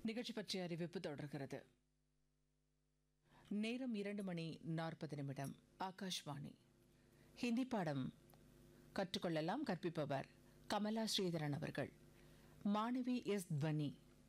நிகழ்ச்சி பற்றிய அறிவிப்பு தொடர்கிறது. நேரம் 2:40. ஆகாஷ்வாணி. ஹிந்தி பாடம் கற்றுக்கொள்ளலாம். கற்பிப்பவர் கமலா ஸ்ரீதரன் அவர்கள். மாணவி எஸ் துவனி.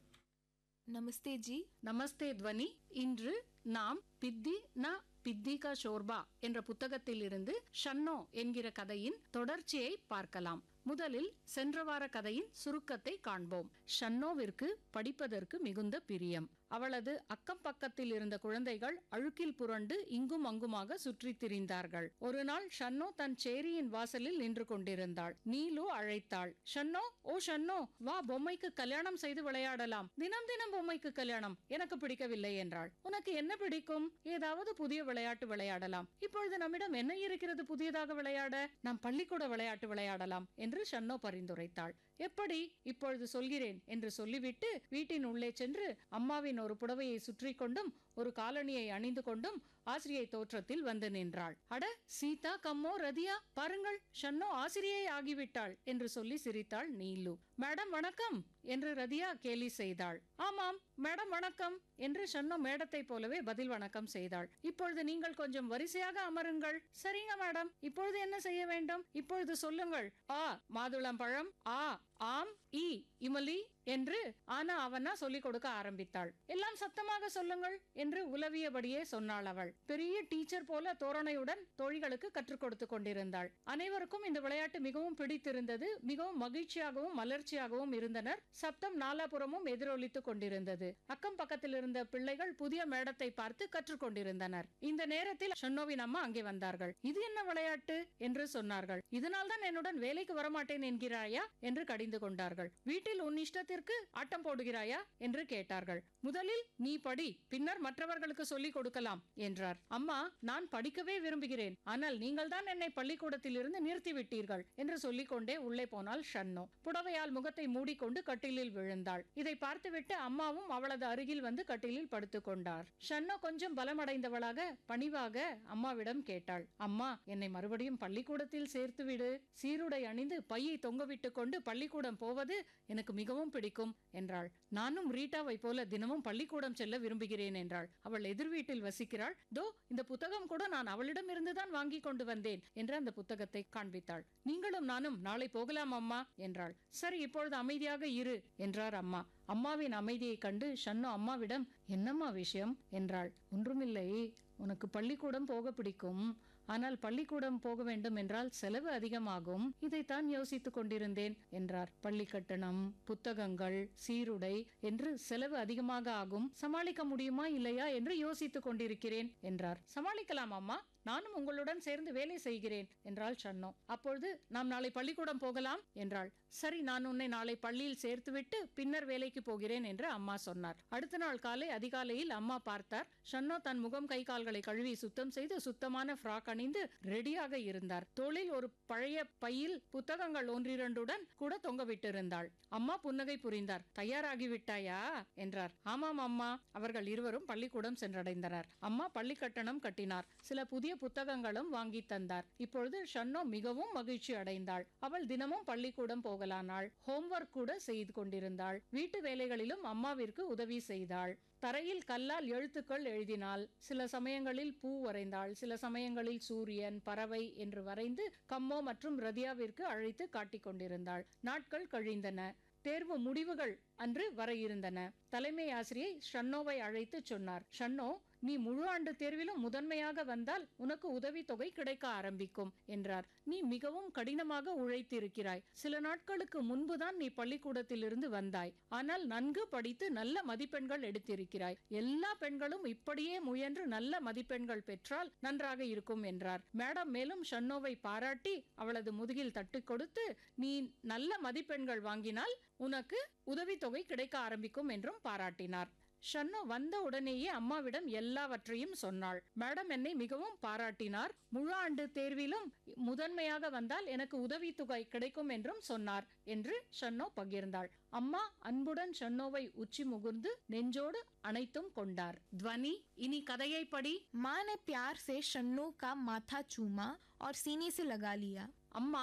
நமஸ்தே ஜி. நமஸ்தே துவனி. இன்று நாம் பித்தி ந பித்தி கா ஷோர்பா என்ற புத்தகத்தில் இருந்து ஷன்னோ என்கிற கதையின் தொடர்ச்சியை பார்க்கலாம். முதலில் சென்ற வார கதையின் சுருக்கத்தை காண்போம். ஷன்னோவிற்கு படிப்பதற்கு மிகுந்த பிரியம். அவளது அக்கம் பக்கத்தில் இருந்த குழந்தைகள் அழுக்கில் புரண்டு இங்கும் அங்குமாக சுற்றித் திரிந்தார்கள். ஒரு நாள் ஷன்னோ தன் சேரியின் வாசலில் நின்று கொண்டிருந்தாள். நீலு அழைத்தாள். ஷன்னோ, ஓ ஷன்னோ, வா, பொம்மைக்கு கல்யாணம் செய்து விளையாடலாம். தினம் தினம் பொம்மைக்கு கல்யாணம் எனக்கு பிடிக்கவில்லை என்றாள். உனக்கு என்ன பிடிக்கும்? ஏதாவது புதிய விளையாட்டு விளையாடலாம். இப்பொழுது நம்மிடம் என்ன இருக்கிறது புதியதாக விளையாட? நாம் பள்ளிக்கூட விளையாட்டு விளையாடலாம் என்று ஷன்னோ பரிந்துரைத்தாள். எப்படி? இப்பொழுது சொல்கிறேன் என்று சொல்லிவிட்டு வீட்டின் உள்ளே சென்று அம்மாவின் ஒரு புடவையை சுற்றி கொண்டும் ஒரு காலணியை அணிந்து கொண்டும் ஆசிரியை தோற்றத்தில் வந்து நின்றாள். அட சீதா, கம்மோ, ரதியா, பாருங்கள், ஷன்னோ ஆசிரியை ஆகிவிட்டாள் என்று சொல்லி சிரித்தாள் நீலு. மேடம் வணக்கம் என்று ரதியா கேலி செய்தாள். ஆமாம் மேடம் வணக்கம் என்று ஷன்னோ மேடத்தை போலவே பதில் வணக்கம் செய்தாள். இப்பொழுது நீங்கள் கொஞ்சம் வரிசையாக அமருங்கள். சரிங்க மேடம். இப்பொழுது என்ன செய்ய வேண்டும்? இப்பொழுது சொல்லுங்கள். ஆ மாதுளம்பழம், ஆ ஆம், இ இமலி என்று ஆனா அவனா சொல்லிக் கொடுக்க ஆரம்பித்தாள். எல்லாம் சத்தமாக சொல்லுங்கள் என்று உலவியபடியே சொன்னாள் அவள். பெரிய டீச்சர் போல தோரணையுடன் தோழிகளுக்கு கற்றுக் கொடுத்து கொண்டிருந்தாள். அனைவருக்கும் இந்த விளையாட்டு மிகவும் பிடித்திருந்தது. மிகவும் மகிழ்ச்சியாகவும் மலர்ச்சியாகவும் இருந்தனர். சப்தம் நாலாபுறமும் எதிரொலித்துக் கொண்டிருந்தது. அக்கம் பக்கத்தில் இருந்த பிள்ளைகள் புதிய மேடத்தை பார்த்து கற்றுக் கொண்டிருந்தனர். இந்த நேரத்தில் ஷன்னோவின் அம்மா அங்கே வந்தார்கள். இது என்ன விளையாட்டு என்று சொன்னார்கள். இதனால் தான் என்னுடன் வேலைக்கு வரமாட்டேன் என்கிறாயா என்று கடிந்து கொண்டார்கள். வீட்டில் உன் இஷ்டத்திற்கு ஆட்டம் போடுகிறாயா என்று கேட்டார்கள். முதலில் நீ படி, பின்னர் மற்றவர்களுக்கு சொல்லிக் கொடுக்கலாம் என்றார். அம்மா, நான் படிக்கவே விரும்புகிறேன். ஆனால் நீங்கள் தான் என்னை பள்ளிக்கூடத்தில் இருந்து நிறுத்திவிட்டீர்கள் என்று சொல்லிக் கொண்டே உள்ளே போனாள் ஷன்னோ. புடவையால் முகத்தை மூடிக்கொண்டு கட்டிலில் விழுந்தாள். இதை பார்த்துவிட்டு அம்மாவும் அவளது அருகில் வந்து கட்டிலில் படுத்துக் கொண்டார். ஷன்னோ கொஞ்சம் பலமடைந்தவளாக பணிவாக அம்மாவிடம் கேட்டாள். அம்மா, என்னை மறுபடியும் பள்ளிக்கூடத்தில் சேர்த்துவிடு. சீருடை அணிந்து பையை தொங்கவிட்டுக் கொண்டு பள்ளிக்கூடம் போவது எனக்கு மிகவும் பிடிக்கும் என்றாள். நானும் ரீட்டாவை போல தினமும் பள்ளிக்கூடம் செல்ல விரும்புகிறேன் என்றாள். அவள் எதிர் வீட்டில் வசிக்கிறாள். தோ இந்த புத்தகம் கூட நான் அவளிடம் இருந்துதான் வாங்கி கொண்டு வந்தேன் என்று அந்த புத்தகத்தை காண்பித்தாள். நீங்களும் நானும் நாளை போகலாம் அம்மா என்றாள். சரி, இப்பொழுது அமைதியாக இரு என்றார் அம்மா. அம்மாவின் அமைதியை கண்டு ஷன்னோ அம்மாவிடம் என்னம்மா விஷயம் என்றாள். ஒன்றுமில்லை, உனக்கு பள்ளிக்கூடம் போக பிடிக்கும். ஆனால் பள்ளிக்கூடம் போக வேண்டும் என்றால் செலவு அதிகமாகும். இதைத்தான் யோசித்துக் கொண்டிருந்தேன் என்றார். பள்ளி கட்டணம், புத்தகங்கள், சீருடை என்று செலவு அதிகமாக ஆகும். சமாளிக்க முடியுமா இல்லையா என்று யோசித்துக் கொண்டிருக்கிறேன் என்றார். சமாளிக்கலாம் அம்மா, நானும் உங்களுடன் சேர்ந்து வேலை செய்கிறேன் என்றாள் ஷன்னோ. அப்பொழுது நாம் நாளை பள்ளிக்கூடம் போகலாம் என்றாள். சரி, நான் உன்னை நாளை பள்ளியில் சேர்த்துவிட்டு பின்னர் வேலைக்கு போகிறேன் என்று அம்மா சொன்னார். அடுத்த நாள் காலை அதிகாலையில் அம்மா பார்த்தார். ஷன்னோ தன் முகம் கை கால்களை கழுவி சுத்தம் செய்து சுத்தமான ஃப்ராக் அணிந்து ரெடியாக இருந்தார். தோளில் ஒரு பழைய பையில் புத்தகங்கள் ஒன்றிரண்டுடன் கூட தொங்கவிட்டிருந்தாள். அம்மா புன்னகை புரிந்தார். தயாராகி விட்டாயா என்றார். ஆமாம் அம்மா. அவர்கள் இருவரும் பள்ளிக்கூடம் சென்றடைந்தனர். அம்மா பள்ளி கட்டணம் கட்டினார். சில புதிய புத்தகங்களும் வாங்கி தந்தார். இப்பொழுது ஷன்னோ மிகவும் மகிழ்ச்சி அடைந்தாள். அவள் தினமும் பள்ளிக்கூடம் போகலானாள். ஹோம்வொர்க் கூட செய்து கொண்டிருந்தாள். வீட்டு வேலைகளிலும் அம்மாவிற்கு உதவி செய்தாள். தரையில் கல்லால் எழுத்துக்கள் எழுதினாள். சில சமயங்களில் பூ வரைந்தாள். சில சமயங்களில் சூரியன், பறவை என்று வரைந்து கம்மோ மற்றும் ரதியாவிற்கு அழைத்து காட்டிக் கொண்டிருந்தாள். நாட்கள் கழிந்தன. தேர்வு முடிவுகள் அன்று வர இருந்தன. தலைமை ஆசிரியை ஷன்னோவை அழைத்து சொன்னார். ஷன்னோ, நீ முழு ஆண்டு தேர்விலும் முதன்மையாக வந்தால் உனக்கு உதவி தொகை கிடைக்க ஆரம்பிக்கும் என்றார். நீ மிகவும் கடினமாக உழைத்திருக்கிறாய். சில நாட்களுக்கு முன்புதான் நீ பள்ளிக்கூடத்தில் இருந்து வந்தாய். ஆனால் நன்கு படித்து நல்ல மதிப்பெண்கள் எடுத்திருக்கிறாய். எல்லா பெண்களும் இப்படியே முயன்று நல்ல மதிப்பெண்கள் பெற்றால் நன்றாக இருக்கும் என்றார். மேடம் மேலும் ஷன்னோவை பாராட்டி அவளது முதுகில் தட்டி கொடுத்து, நீ நல்ல மதிப்பெண்கள் வாங்கினால் உனக்கு உதவித்தொகை கிடைக்க ஆரம்பிக்கும் என்றும் பாராட்டினார். ஷன்னோ வந்த உடனேயே அம்மாவிடம் எல்லாவற்றையும் சொன்னாள். மேடம் என்னை மிகவும் பாராட்டினார். முழு ஆண்டு தேர்விலும் முதன்மையாக வந்தால் எனக்கு உதவித்தொகை கிடைக்கும் என்றும் சொன்னார் என்று ஷன்னோ பகிர்ந்தாள். அம்மா அன்புடன் ஷன்னோவை உச்சி முகுர்ந்து நெஞ்சோடு அணைத்தும் கொண்டார். துவனி, இனி கதையை படி. माँ ने प्यार से शन्नू का माथा चूमा और सीने से लगा लिया. அம்மா